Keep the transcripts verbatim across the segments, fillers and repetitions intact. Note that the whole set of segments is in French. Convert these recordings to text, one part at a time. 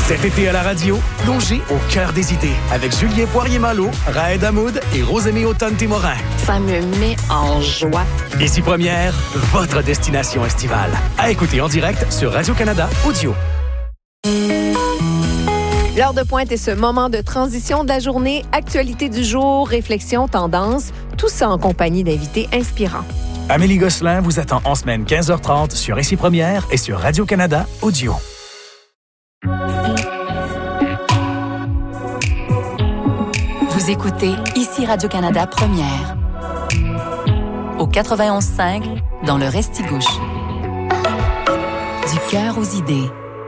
Cet été à la radio, plongez au cœur des idées avec Julien Poirier-Malo, Raed Hamoud et Rosémie Automne-Témorin. Ça me met en joie. Ici Première, votre destination estivale. À écouter en direct sur Radio-Canada Audio. L'heure de pointe est ce moment de transition de la journée, actualité du jour, réflexion, tendance, tout ça en compagnie d'invités inspirants. Amélie Gosselin vous attend en semaine quinze heures trente sur Ici Première et sur Radio-Canada Audio. Vous écoutez Ici Radio-Canada Première. Au quatre-vingt-onze cinq, dans le Restigouche. Du cœur aux idées.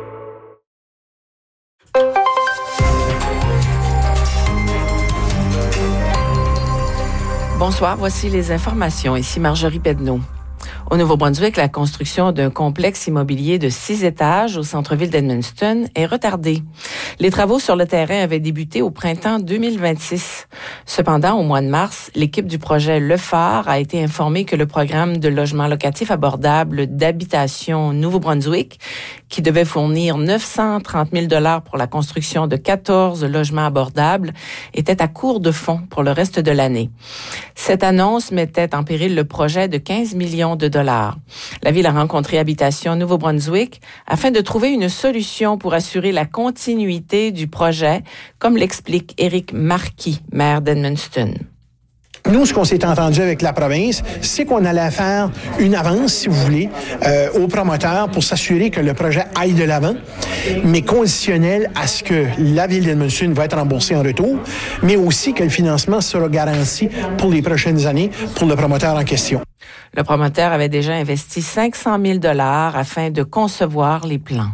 Bonsoir, voici les informations. Ici Marjorie Pedneau. Au Nouveau-Brunswick, la construction d'un complexe immobilier de six étages au centre-ville d'Edmundston est retardée. Les travaux sur le terrain avaient débuté au printemps deux mille vingt-six. Cependant, au mois de mars, l'équipe du projet Le Phare a été informée que le programme de logement locatif abordable d'habitation Nouveau-Brunswick, qui devait fournir neuf cent trente mille dollars pour la construction de quatorze logements abordables, était à court de fonds pour le reste de l'année. Cette annonce mettait en péril le projet de quinze millions de dollars. La Ville a rencontré Habitation Nouveau-Brunswick afin de trouver une solution pour assurer la continuité du projet, comme l'explique Éric Marquis, maire d'Edmundston. Nous, ce qu'on s'est entendu avec la province, c'est qu'on allait faire une avance, si vous voulez, euh, aux promoteurs pour s'assurer que le projet aille de l'avant, mais conditionnel à ce que la Ville d'Edmundston va être remboursée en retour, mais aussi que le financement sera garanti pour les prochaines années pour le promoteur en question. Le promoteur avait déjà investi cinq cent mille dollars afin de concevoir les plans.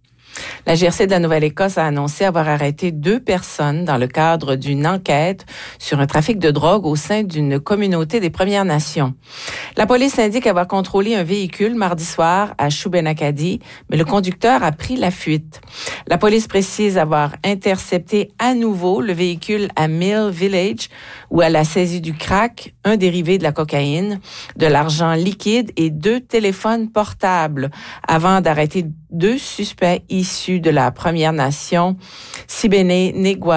La G R C de la Nouvelle-Écosse a annoncé avoir arrêté deux personnes dans le cadre d'une enquête sur un trafic de drogue au sein d'une communauté des Premières Nations. La police indique avoir contrôlé un véhicule mardi soir à Shubenacadie, mais le conducteur a pris la fuite. La police précise avoir intercepté à nouveau le véhicule à Mill Village, où elle a saisi du crack, un dérivé de la cocaïne, de l'argent liquide et deux téléphones portables, avant d'arrêter deux suspects issus de la Première Nation, Sibéné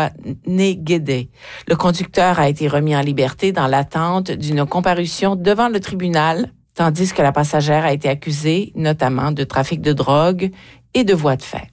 Negwé. Le conducteur a été remis en liberté dans l'attente d'une comparution devant le tribunal, tandis que la passagère a été accusée notamment de trafic de drogue et de voies de fait.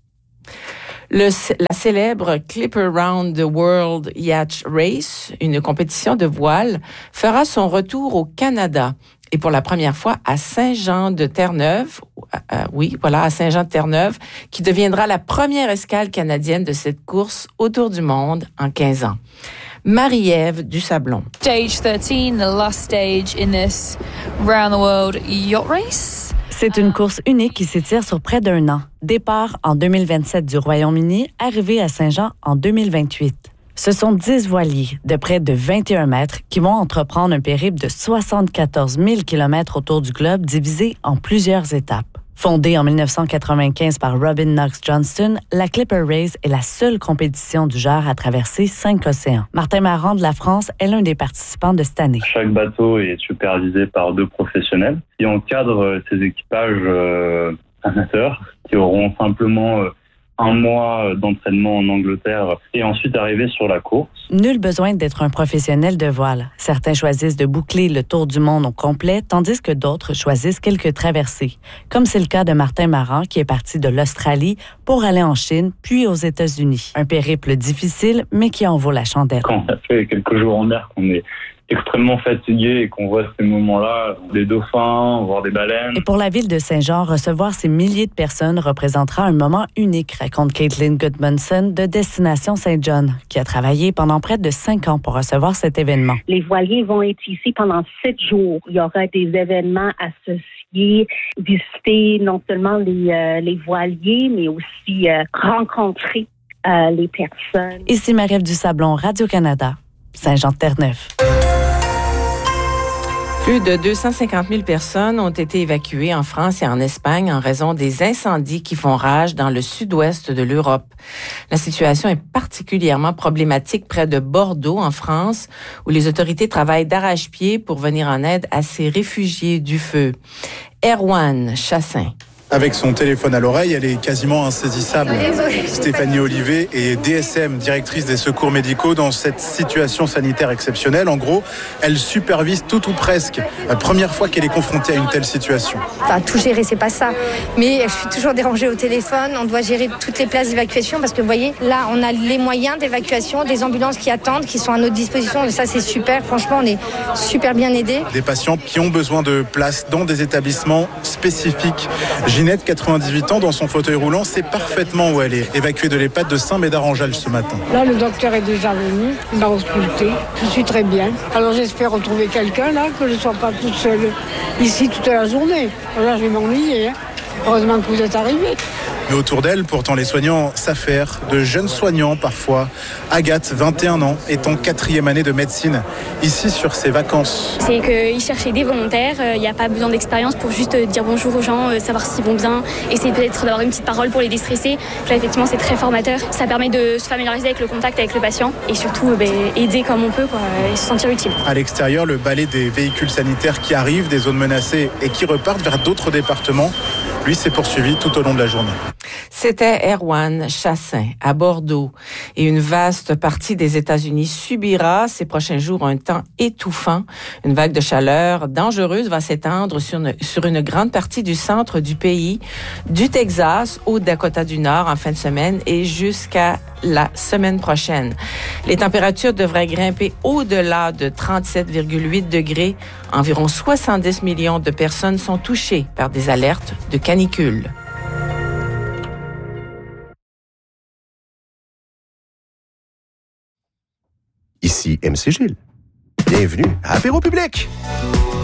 Le, la célèbre Clipper Round the World Yacht Race, une compétition de voile, fera son retour au Canada et pour la première fois à Saint-Jean-de-Terre-Neuve, euh, oui, voilà, à Saint-Jean-de-Terre-Neuve, qui deviendra la première escale canadienne de cette course autour du monde en quinze ans. Marie-Ève Dusablon. Stage thirteen, the last stage in this Round the World Yacht Race. C'est une course unique qui s'étire sur près d'un an. Départ en deux mille vingt-sept du Royaume-Uni, arrivée à Saint-Jean en deux mille vingt-huit. Ce sont dix voiliers de près de vingt et un mètres qui vont entreprendre un périple de soixante-quatorze mille kilomètres autour du globe divisé en plusieurs étapes. Fondée en dix-neuf cent quatre-vingt-quinze par Robin Knox Johnston, la Clipper Race est la seule compétition du genre à traverser cinq océans. Martin Marand de la France est l'un des participants de cette année. Chaque bateau est supervisé par deux professionnels qui encadrent ces équipages euh, amateurs qui auront simplement euh, un mois d'entraînement en Angleterre et ensuite arriver sur la course. Nul besoin d'être un professionnel de voile. Certains choisissent de boucler le tour du monde au complet, tandis que d'autres choisissent quelques traversées. Comme c'est le cas de Martin Marand, qui est parti de l'Australie pour aller en Chine, puis aux États-Unis. Un périple difficile, mais qui en vaut la chandelle. Quand ça fait quelques jours en mer qu'on est extrêmement fatigué et qu'on voit ces moments-là, des dauphins, voir des baleines. Et pour la ville de Saint-Jean, recevoir ces milliers de personnes représentera un moment unique, raconte Caitlin Goodmanson de Destination Saint-John, qui a travaillé pendant près de cinq ans pour recevoir cet événement. Les voiliers vont être ici pendant sept jours. Il y aura des événements associés, visiter non seulement les, euh, les voiliers, mais aussi euh, rencontrer euh, les personnes. Ici Marie-Ève Dusablon, Radio-Canada, Saint-Jean-de-Terre-Neuve. Plus de deux cent cinquante mille personnes ont été évacuées en France et en Espagne en raison des incendies qui font rage dans le sud-ouest de l'Europe. La situation est particulièrement problématique près de Bordeaux, en France, où les autorités travaillent d'arrache-pied pour venir en aide à ces réfugiés du feu. Erwan Chassin. Avec son téléphone à l'oreille, elle est quasiment insaisissable. Stéphanie Olivet est D S M, directrice des secours médicaux dans cette situation sanitaire exceptionnelle. En gros, elle supervise tout ou presque. La première fois qu'elle est confrontée à une telle situation. Enfin, tout gérer, c'est pas ça. Mais je suis toujours dérangée au téléphone. On doit gérer toutes les places d'évacuation parce que vous voyez, là, on a les moyens d'évacuation, des ambulances qui attendent, qui sont à notre disposition. Et ça, c'est super. Franchement, on est super bien aidés. Des patients qui ont besoin de place dans des établissements spécifiques. Ginette, quatre-vingt-dix-huit ans, dans son fauteuil roulant, sait parfaitement où elle est. Évacuée de l'EHPAD de Saint-Médard-en-Jalles ce matin. Là, le docteur est déjà venu. Il m'a ausculté. Je suis très bien. Alors, j'espère retrouver quelqu'un, là, que je ne sois pas toute seule ici toute la journée. Alors, je vais m'ennuyer. Hein. Heureusement que vous êtes arrivés. Mais autour d'elle, pourtant, les soignants s'affairent, de jeunes soignants parfois. Agathe, vingt et un ans, est en quatrième année de médecine, ici sur ses vacances. C'est qu'ils cherchaient des volontaires, il n'y a pas besoin d'expérience pour juste dire bonjour aux gens, savoir s'ils vont bien, essayer peut-être d'avoir une petite parole pour les déstresser. Là, effectivement, c'est très formateur. Ça permet de se familiariser avec le contact avec le patient et surtout ben, aider comme on peut quoi, et se sentir utile. À l'extérieur, le balai des véhicules sanitaires qui arrivent des zones menacées et qui repartent vers d'autres départements, lui, s'est poursuivi tout au long de la journée. C'était Erwan Chassin à Bordeaux. Et une vaste partie des États-Unis subira ces prochains jours un temps étouffant. Une vague de chaleur dangereuse va s'étendre sur une, sur une grande partie du centre du pays, du Texas au Dakota du Nord en fin de semaine et jusqu'à la semaine prochaine. Les températures devraient grimper au-delà de trente-sept virgule huit degrés. Environ soixante-dix millions de personnes sont touchées par des alertes de canicule. Ici M C Gilles. Bienvenue à Apéro Public.